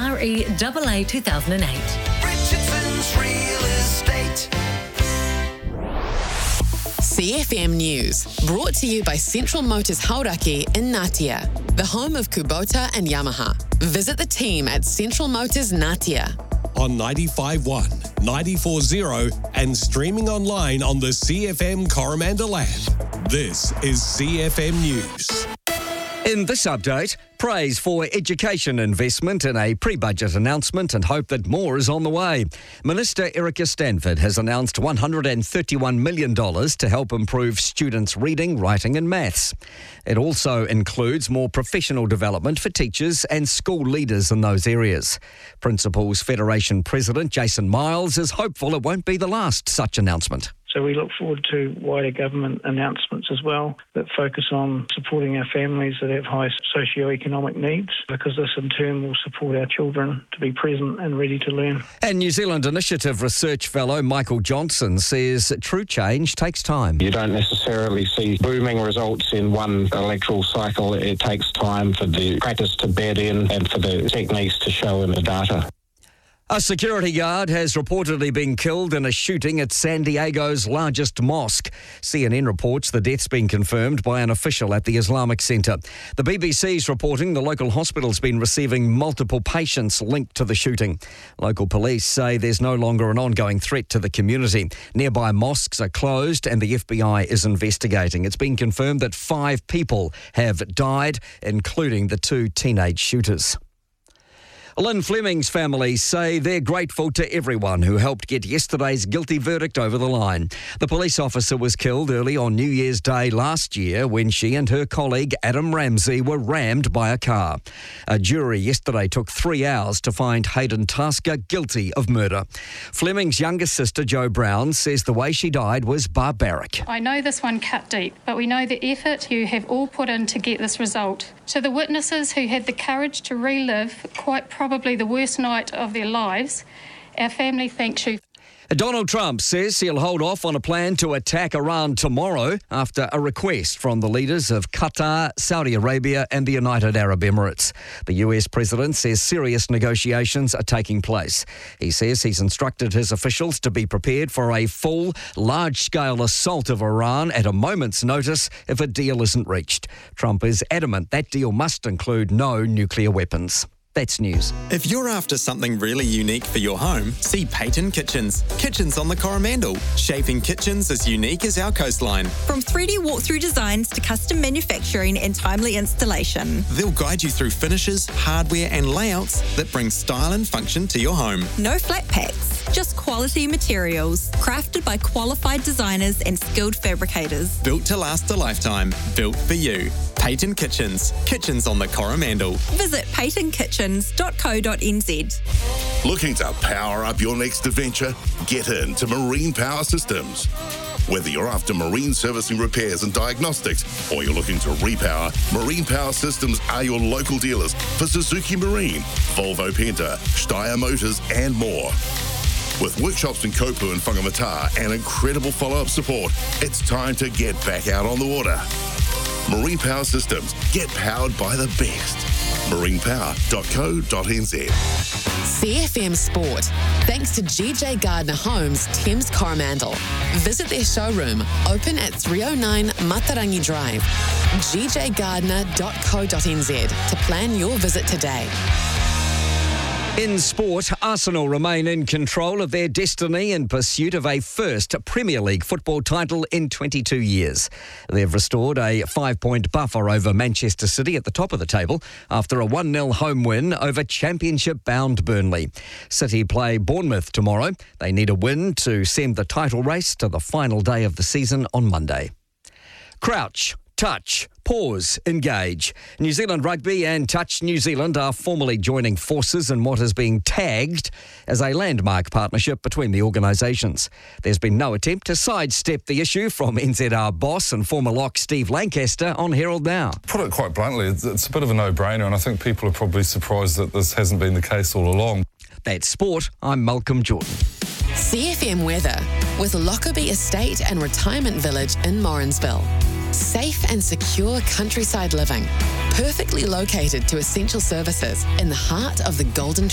REAA 2008. Richardson's Real Estate. CFM News, brought to you by Central Motors Hauraki in Ngatea, the home of Kubota and Yamaha. Visit the team at Central Motors Ngatea. On 95.1, 94.0 and streaming online on the CFM Coromandel app. This is CFM News. In this update, praise for education investment in a pre-budget announcement and hope that more is on the way. Minister Erica Stanford has announced $131 million to help improve students' reading, writing and maths. It also includes more professional development for teachers and school leaders in those areas. Principals Federation President Jason Miles is hopeful it won't be the last such announcement. So we look forward to wider government announcements as well that focus on supporting our families that have high socioeconomic needs, because this in turn will support our children to be present and ready to learn. And New Zealand Initiative Research Fellow Michael Johnson says true change takes time. You don't necessarily see booming results in one electoral cycle. It takes time for the practice to bed in and for the techniques to show in the data. A security guard has reportedly been killed in a shooting at San Diego's largest mosque. CNN reports the death's been confirmed by an official at the Islamic Centre. The BBC's reporting the local hospital's been receiving multiple patients linked to the shooting. Local police say there's no longer an ongoing threat to the community. Nearby mosques are closed and the FBI is investigating. It's been confirmed that 5 people have died, including the 2 teenage shooters. Lynn Fleming's family say they're grateful to everyone who helped get yesterday's guilty verdict over the line. The police officer was killed early on New Year's Day last year when she and her colleague Adam Ramsey were rammed by a car. A jury yesterday took 3 hours to find Hayden Tasker guilty of murder. Fleming's younger sister Jo Brown says the way she died was barbaric. I know this one cut deep, but we know the effort you have all put in to get this result. To the witnesses who had the courage to relive quite probably the worst night of their lives, our family thanks you. Donald Trump says he'll hold off on a plan to attack Iran tomorrow after a request from the leaders of Qatar, Saudi Arabia and the United Arab Emirates. The US president says serious negotiations are taking place. He says he's instructed his officials to be prepared for a full, large-scale assault of Iran at a moment's notice if a deal isn't reached. Trump is adamant that deal must include no nuclear weapons. That's news. If you're after something really unique for your home, see Peyton Kitchens. Kitchens on the Coromandel. Shaping kitchens as unique as our coastline. From 3D walkthrough designs to custom manufacturing and timely installation. They'll guide you through finishes, hardware and layouts that bring style and function to your home. No flat packs, just quality materials. Crafted by qualified designers and skilled fabricators. Built to last a lifetime. Built for you. Peyton Kitchens. Kitchens on the Coromandel. Visit peytonkitchens.co.nz. Looking to power up your next adventure? Get into Marine Power Systems. Whether you're after marine servicing, repairs and diagnostics, or you're looking to repower, Marine Power Systems are your local dealers for Suzuki Marine, Volvo Penta, Steyr Motors and more. With workshops in Kopu and Whangamata and incredible follow-up support, it's time to get back out on the water. Marine Power Systems. Get powered by the best. marinepower.co.nz. CFM Sport. Thanks to GJ Gardner Homes, Thames Coromandel. Visit their showroom, open at 309 Matarangi Drive. gjgardner.co.nz to plan your visit today. In sport, Arsenal remain in control of their destiny in pursuit of a first Premier League football title in 22 years. They've restored a 5-point buffer over Manchester City at the top of the table after a 1-0 home win over championship-bound Burnley. City play Bournemouth tomorrow. They need a win to send the title race to the final day of the season on Monday. Crouch, touch, pause, engage. New Zealand Rugby and Touch New Zealand are formally joining forces in what is being tagged as a landmark partnership between the organisations. There's been no attempt to sidestep the issue from NZR boss and former lock Steve Lancaster on Herald Now. Put it quite bluntly, it's a bit of a no-brainer, and I think people are probably surprised that this hasn't been the case all along. That's sport. I'm Malcolm Jordan. CFM weather with Lockerbie Estate and Retirement Village in Morrinsville. Safe and secure countryside living, perfectly located to essential services in the heart of the Golden